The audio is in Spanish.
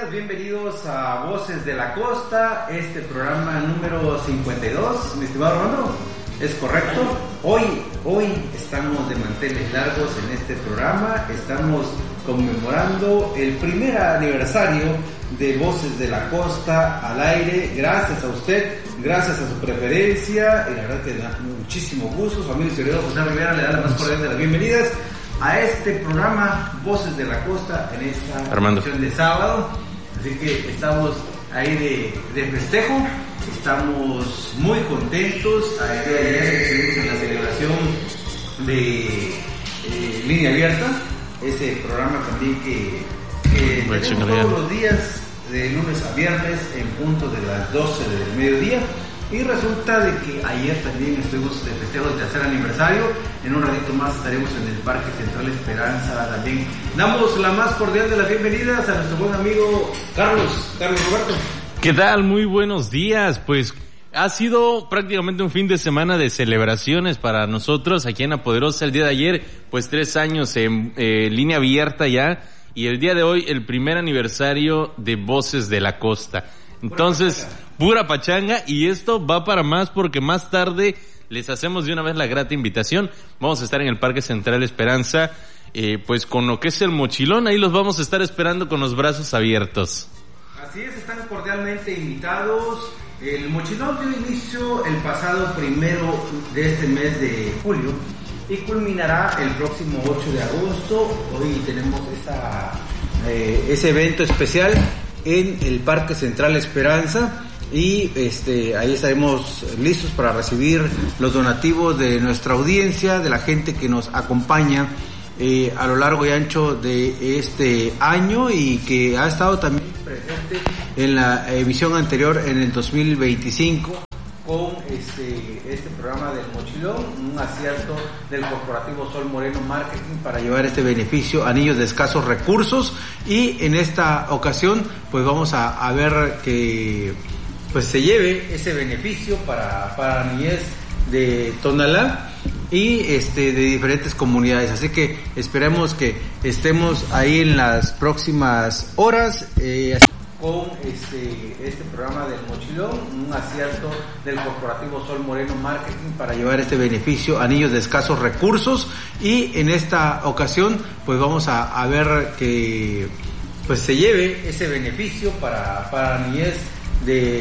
días, bienvenidos a Voces de la Costa, este programa número 52, mi estimado Armando, es correcto. Hoy estamos de manteles largos en este programa, estamos conmemorando el primer aniversario de Voces de la Costa al aire, gracias a usted, gracias a su preferencia, y la verdad que da muchísimo gusto. Su amigo historiador José Rivera le da la más cordial de las bienvenidas a este programa Voces de la Costa en esta edición de sábado. Así que estamos ahí de festejo, estamos muy contentos. Ayer estuvimos en la celebración de Línea Abierta, ese programa también que tenemos todos los días de lunes a viernes en punto de las 12 del mediodía. Y resulta de que ayer también estuvimos de festejo del tercer aniversario. En un ratito más estaremos en el Parque Central Esperanza también. Damos la más cordial de las bienvenidas a nuestro buen amigo Carlos Roberto. ¿Qué tal? Muy buenos días. Pues ha sido prácticamente un fin de semana de celebraciones para nosotros aquí en La Poderosa. El día de ayer, pues 3 años en línea abierta ya. Y el día de hoy, el primer aniversario de Voces de la Costa. Entonces, pura pachanga, y esto va para más porque más tarde les hacemos de una vez la grata invitación. Vamos a estar en el Parque Central Esperanza, pues con lo que es el mochilón, ahí los vamos a estar esperando con los brazos abiertos. Así es, están cordialmente invitados. El mochilón dio inicio el pasado 1 de este mes de julio y culminará el próximo 8 de agosto. Hoy tenemos ese evento especial en el Parque Central Esperanza, y ahí estaremos listos para recibir los donativos de nuestra audiencia, de la gente que nos acompaña a lo largo y ancho de este año y que ha estado también presente en la emisión anterior en el 2025 con este programa del mochilón, un acierto del corporativo Sol Moreno Marketing para llevar este beneficio a niños de escasos recursos. Y en esta ocasión pues vamos a ver que pues se lleve ese beneficio para la niñez de Tonalá y de diferentes comunidades. Así que esperemos que estemos ahí en las próximas horas con este programa del mochilón, un acierto del corporativo Sol Moreno Marketing para llevar este beneficio a niños de escasos recursos. Y en esta ocasión pues vamos a ver que pues se lleve ese beneficio para la niñez de